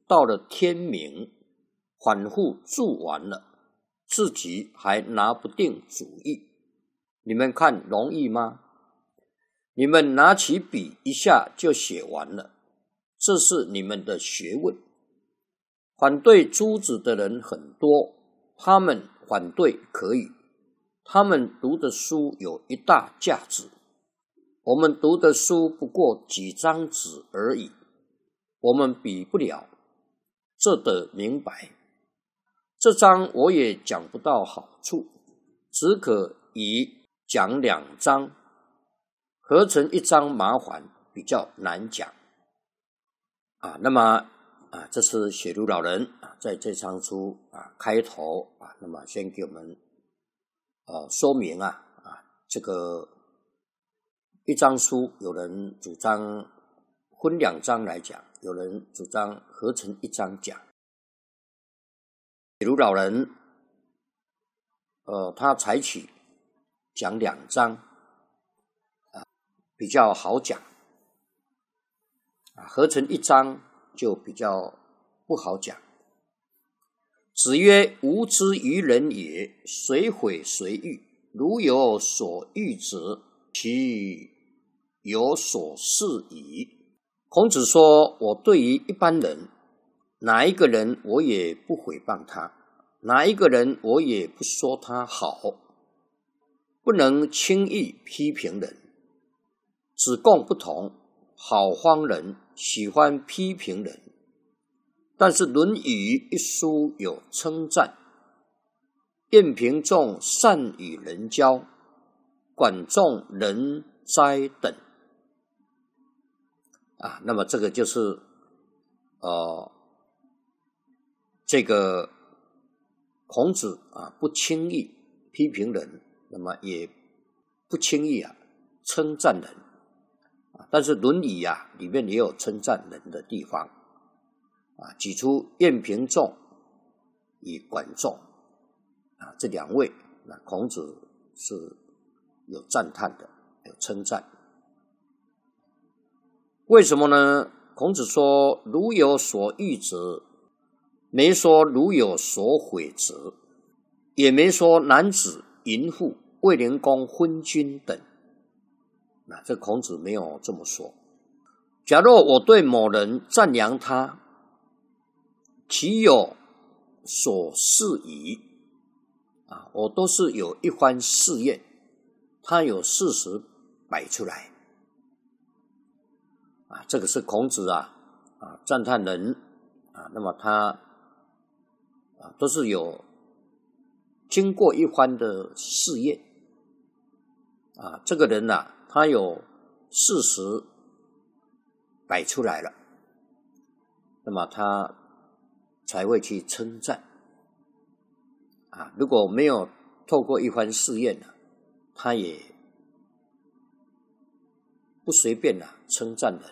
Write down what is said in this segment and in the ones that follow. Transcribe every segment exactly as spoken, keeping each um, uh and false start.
到了天明，反复住完了，自己还拿不定主意。你们看容易吗？你们拿起笔一下就写完了，这是你们的学问。反对朱子的人很多，他们反对可以，他们读的书有一大价值，我们读的书不过几张纸而已，我们比不了，这得明白。这章我也讲不到好处，只可以讲两章，合成一章麻烦，比较难讲啊。那么啊，这是写如老人啊，在这章书啊开头啊，那么先给我们呃说明啊啊这个一章书，有人主张分两章来讲，有人主张合成一章讲。写如老人呃他采取讲两章啊比较好讲啊，合成一章就比较不好讲。子曰：吾之于人也，谁毁谁欲？如有所欲者，其有所适矣。孔子说，我对于一般人，哪一个人我也不诽谤他，哪一个人我也不说他好，不能轻易批评人。子贡不同，好方人喜欢批评人，但是《论语》一书有称赞，晏平仲善与人交，管仲人哉等啊。那么这个就是呃这个孔子啊不轻易批评人，那么也不轻易啊称赞人啊。但是《论语》啊里面也有称赞人的地方啊，举出晏平仲与管仲啊这两位，那孔子是有赞叹的，有称赞。为什么呢？孔子说如有所欲者，没说如有所毁者，也没说男子、淫妇、卫灵公、昏君等。那这孔子没有这么说。假若我对某人赞扬他，其有所适矣啊，我都是有一番试验，他有事实摆出来啊，这个是孔子啊啊赞叹人啊，那么他啊都是有经过一番的试验啊，这个人呐、啊，他有事实摆出来了，那么他才会去称赞啊。如果没有透过一番试验呢，他也不随便啊称赞人。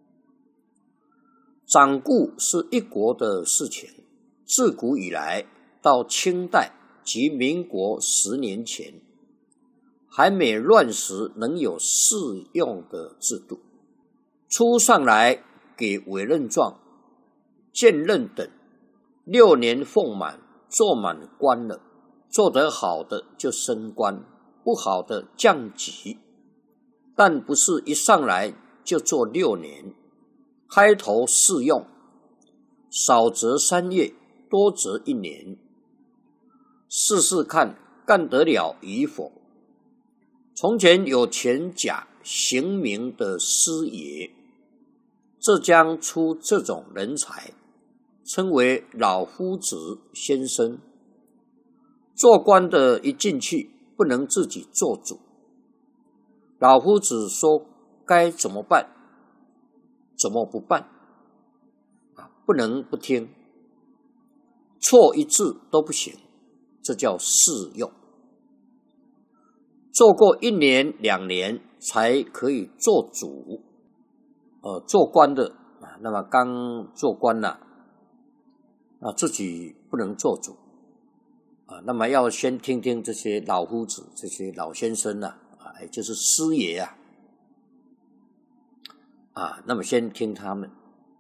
掌故是一国的事情，自古以来到清代及民国十年前，还没乱时能有适用的制度。初上来给委任状、荐任等，六年俸满，做满官了，做得好的就升官，不好的降级。但不是一上来就做六年，开头试用，少则三月，多则一年，试试看干得了与否。从前有钱甲行名的师爷，浙江出这种人才，称为老夫子先生。做官的一进去不能自己做主，老夫子说该怎么办，怎么不办啊？不能不听，错一字都不行，这叫试用。做过一年两年才可以做主，呃，做官的啊，那么刚做官了啊，自己不能做主啊，那么要先听听这些老夫子、这些老先生啊，啊，也就是师爷啊，啊，那么先听他们。